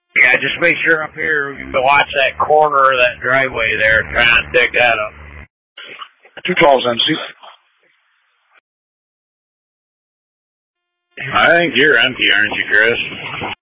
Yeah, just make sure up here you watch that corner of that driveway there. Try not to dig that up. 212's MC. I think you're empty, aren't you, Chris?